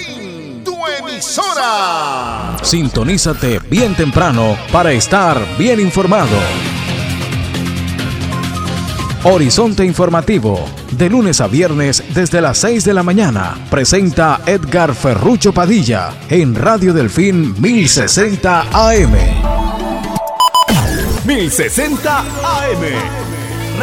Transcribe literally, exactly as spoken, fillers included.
Delfín, tu emisora. Sintonízate bien temprano para estar bien informado. Horizonte Informativo, de lunes a viernes desde las seis de la mañana, presenta Edgar Ferrucho Padilla en Radio Delfín mil sesenta A M. mil sesenta A M.